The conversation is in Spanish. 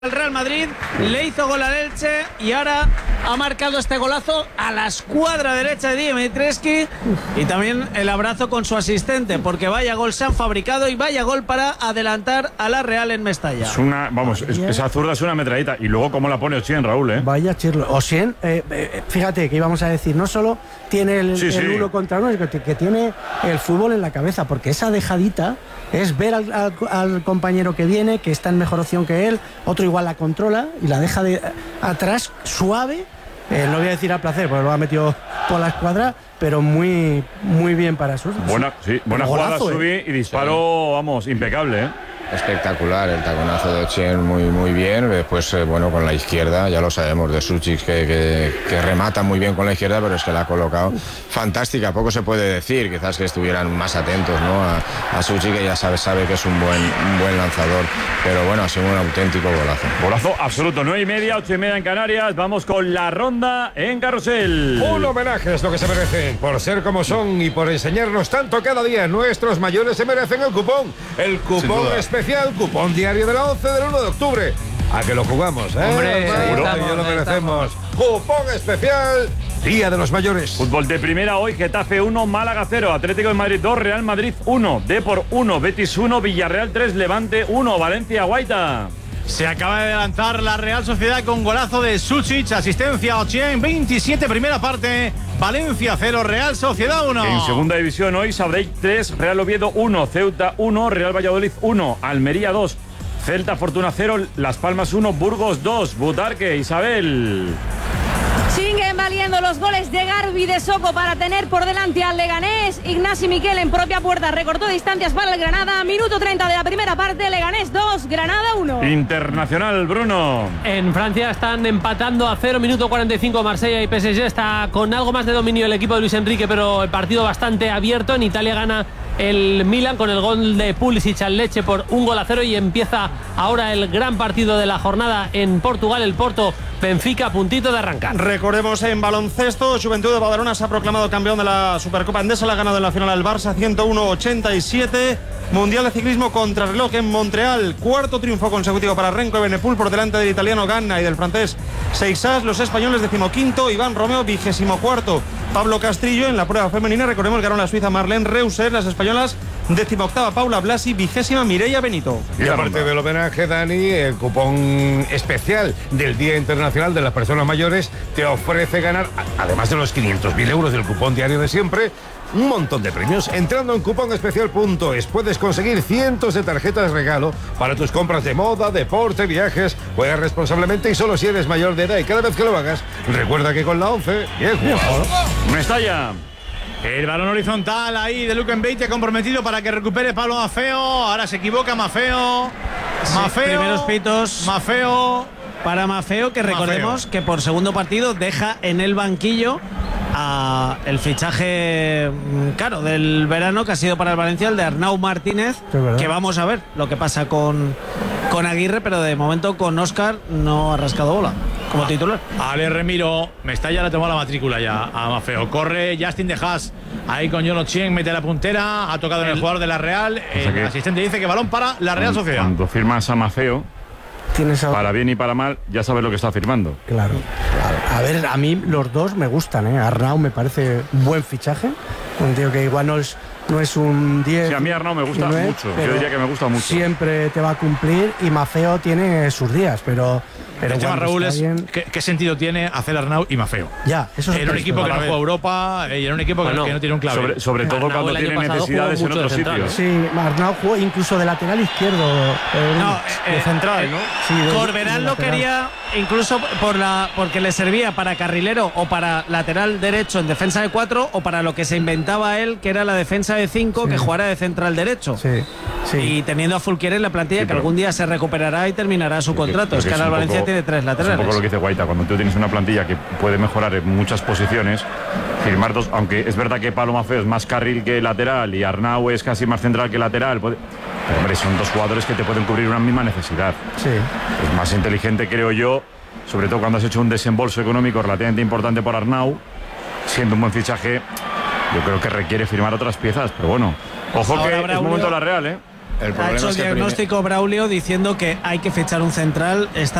El Real Madrid le hizo gol al Elche y ahora ha marcado este golazo a la escuadra derecha de Dimitrescu y también el abrazo con su asistente, porque vaya gol se han fabricado y vaya gol para adelantar a la Real en Mestalla. Es una, vamos, esa zurda es una metralleta. Y luego cómo la pone Ossien, Raúl, ¿eh? Vaya chirlo. Ossien, fíjate que íbamos a decir, no solo tiene el uno contra uno, sino que tiene el fútbol en la cabeza, porque esa dejadita es ver al compañero que viene, que está en mejor opción que él, otro igual la controla y la deja de atrás suave, no voy a decir a placer porque lo ha metido por la escuadra, pero muy bien para sus. Buena jugada, subí y disparo, vamos, impecable, ¿eh? Espectacular el taconazo de Ossien, muy bien. Después, bueno, con la izquierda, ya lo sabemos de Suchik que remata muy bien con la izquierda, pero es que la ha colocado fantástica. Poco se puede decir, quizás que estuvieran más atentos, ¿no? A Suchik, que ya sabe que es un buen lanzador, pero bueno, ha sido un auténtico golazo. Golazo absoluto. 9:30, 8:30 en Canarias. Vamos con la ronda en Carrusel. Un homenaje es lo que se merecen, por ser como son y por enseñarnos tanto cada día. Nuestros mayores se merecen el cupón especial, cupón diario de la 11 del 1 de octubre. A que lo jugamos, ¿eh? Hombre, ya lo merecemos. Cupón especial, Día de los Mayores. Fútbol de primera hoy, Getafe 1, Málaga 0, Atlético de Madrid 2, Real Madrid 1, Depor 1, Betis 1, Villarreal 3, Levante 1, Valencia, Guaita. Se acaba de adelantar la Real Sociedad con golazo de Suchik, asistencia a Ossien, 27 primera parte, Valencia 0, Real Sociedad 1. En segunda división hoy, Sabadell 3, Real Oviedo 1, Ceuta 1, Real Valladolid 1, Almería 2, Celta Fortuna 0, Las Palmas 1, Burgos 2, Butarque, Isabel. Siguen valiendo los goles de Garbi de Soco para tener por delante al Leganés. Ignasi Miquel en propia puerta recortó distancias para el Granada. Minuto 30 de la primera parte, Leganés 2, Granada 1. Internacional, Bruno. En Francia están empatando a 0, minuto 45 Marsella y PSG. Está con algo más de dominio el equipo de Luis Enrique, pero el partido bastante abierto. En Italia gana el Milan con el gol de Pulisic al Lecce por 1-0 y empieza ahora el gran partido de la jornada en Portugal, el Porto Benfica, a puntito de arrancar. Recordemos en baloncesto, Juventud de Badalona se ha proclamado campeón de la Supercopa Endesa, la ha ganado en la final al Barça 101-87. Mundial de ciclismo contrarreloj en Montreal, cuarto triunfo consecutivo para Renko Evenepoel por delante del italiano Ganna y del francés Seixas. Los españoles 15º, Iván Romeo 24º. Pablo Castrillo en la prueba femenina, recordemos, ganó la suiza Marlene Reusser, las españolas 18ª Paula Blasi, 20ª Mireia Benito. Y aparte del homenaje, Dani, el cupón especial del Día Internacional de las Personas Mayores te ofrece ganar, además de los 500.000 euros del cupón diario de siempre, un montón de premios. Entrando en cuponespecial.es puedes conseguir cientos de tarjetas regalo para tus compras de moda, deporte, viajes. Juega responsablemente y solo si eres mayor de edad, y cada vez que lo hagas, recuerda que con la 11 bien jugado. Mestalla. El balón horizontal ahí de Luken Beite comprometido para que recupere Pablo Maffeo. Ahora se equivoca Maffeo. Primeros pitos Maffeo. para Maffeo, que recordemos que por segundo partido deja en el banquillo el fichaje caro del verano, que ha sido para el Valencia, el de Arnau Martínez, que vamos a ver lo que pasa con Aguirre, pero de momento con Óscar no ha rascado bola como titular. Ale Remiro, Mestalla le tomó la matrícula ya a Maffeo. Corre Justin de Haas ahí con John Ochieng, mete la puntera, ha tocado en el jugador de la Real. El asistente dice que balón para la Real Sociedad. Cuando firmas a Maffeo, para bien y para mal, ya sabes lo que está firmando. Claro. A ver, a mí los dos me gustan, ¿eh? Arnau me parece un buen fichaje. Un tío que igual no es un 10. Sí, a mí Arnau me gusta mucho. Yo diría que me gusta mucho. Siempre te va a cumplir y Maffeo tiene sus días, pero el tema, Raúl, es ¿qué sentido tiene hacer Arnau y Maffeo? Ya, eso es. En un equipo que no juega Europa y en un equipo que no tiene un clave. Sobre todo cuando tiene necesidades en otros sitios. Sí, Arnau jugó incluso de lateral izquierdo. De central, ¿no? Sí, Corberán lo quería incluso porque le servía para carrilero o para lateral derecho en defensa de 4, o para lo que se inventaba él, que era la defensa de 5, que jugara de central derecho. Sí. Y teniendo a Fulquier en la plantilla, que algún día se recuperará y terminará su contrato. Es que ahora el Valencia tiene 3 laterales. Es un poco lo que dice Guaita, cuando tú tienes una plantilla que puede mejorar en muchas posiciones, firmar dos, aunque es verdad que Pablo Maffeo es más carril que lateral y Arnau es casi más central que lateral, pero hombre, son dos jugadores que te pueden cubrir una misma necesidad. Sí. Es más inteligente, creo yo, sobre todo cuando has hecho un desembolso económico relativamente importante por Arnau, siendo un buen fichaje. Yo creo que requiere firmar otras piezas, pero bueno, ojo que es momento de la Real, ¿eh? ha hecho el diagnóstico Braulio diciendo que hay que fichar un central.